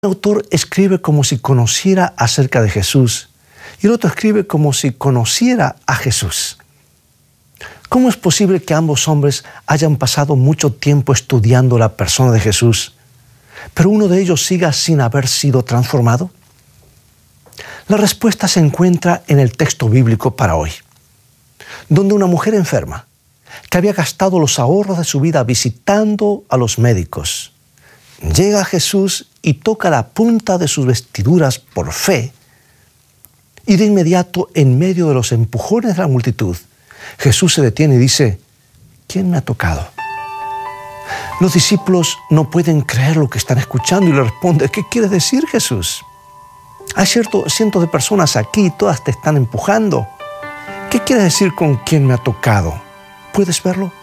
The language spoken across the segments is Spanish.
El autor escribe como si conociera acerca de Jesús y el otro escribe como si conociera a Jesús. ¿Cómo es posible que ambos hombres hayan pasado mucho tiempo estudiando la persona de Jesús, pero uno de ellos siga sin haber sido transformado? La respuesta se encuentra en el texto bíblico para hoy, donde una mujer enferma, que había gastado los ahorros de su vida visitando a los médicos, llega a Jesús y toca la punta de sus vestiduras por fe, y de inmediato, en medio de los empujones de la multitud, Jesús se detiene y dice: ¿quién me ha tocado? Los discípulos no pueden creer lo que están escuchando y le responden: ¿qué quiere decir, Jesús? Hay cientos de personas aquí y todas te están empujando. ¿Qué quiere decir con quién me ha tocado? ¿Puedes verlo?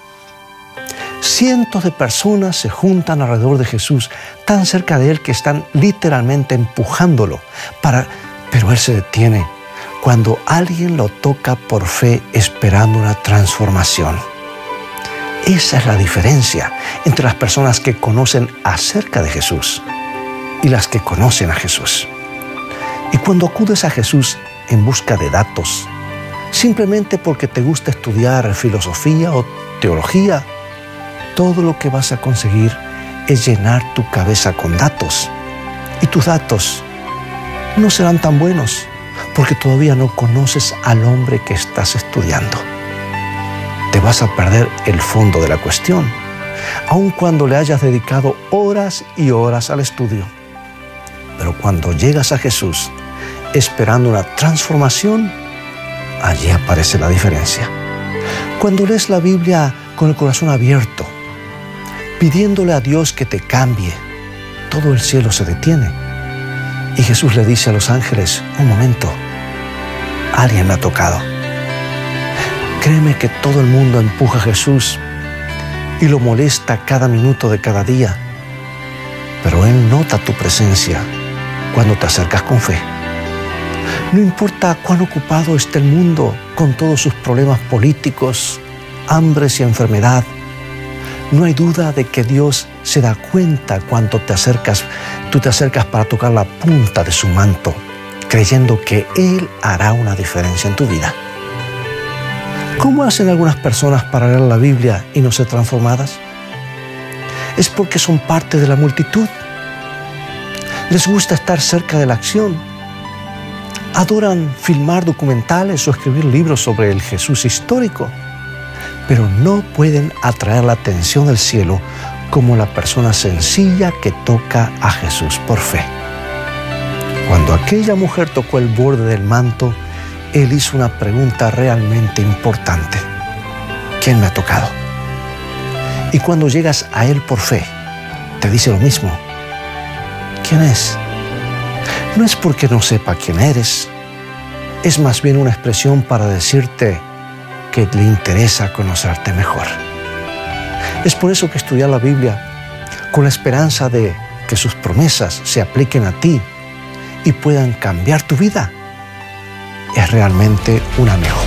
Cientos de personas se juntan alrededor de Jesús, tan cerca de Él que están literalmente empujándolo. Pero Él se detiene cuando alguien lo toca por fe, esperando una transformación. Esa es la diferencia entre las personas que conocen acerca de Jesús y las que conocen a Jesús. Y cuando acudes a Jesús en busca de datos, simplemente porque te gusta estudiar filosofía o teología, todo lo que vas a conseguir es llenar tu cabeza con datos. Y tus datos no serán tan buenos porque todavía no conoces al hombre que estás estudiando. Te vas a perder el fondo de la cuestión, aun cuando le hayas dedicado horas y horas al estudio. Pero cuando llegas a Jesús esperando una transformación, allí aparece la diferencia. Cuando lees la Biblia con el corazón abierto, pidiéndole a Dios que te cambie, todo el cielo se detiene. Y Jesús le dice a los ángeles: un momento, alguien me ha tocado. Créeme que todo el mundo empuja a Jesús y lo molesta cada minuto de cada día, pero Él nota tu presencia cuando te acercas con fe. No importa cuán ocupado esté el mundo con todos sus problemas políticos, hambres y enfermedad, no hay duda de que Dios se da cuenta cuando tú te acercas para tocar la punta de su manto, creyendo que Él hará una diferencia en tu vida. ¿Cómo hacen algunas personas para leer la Biblia y no ser transformadas? Es porque son parte de la multitud. Les gusta estar cerca de la acción. Adoran filmar documentales o escribir libros sobre el Jesús histórico, pero no pueden atraer la atención del cielo como la persona sencilla que toca a Jesús por fe. Cuando aquella mujer tocó el borde del manto, Él hizo una pregunta realmente importante: ¿quién me ha tocado? Y cuando llegas a Él por fe, te dice lo mismo: ¿quién es? No es porque no sepa quién eres, es más bien una expresión para decirte que le interesa conocerte mejor. Es por eso que estudiar la Biblia con la esperanza de que sus promesas se apliquen a ti y puedan cambiar tu vida es realmente una mejor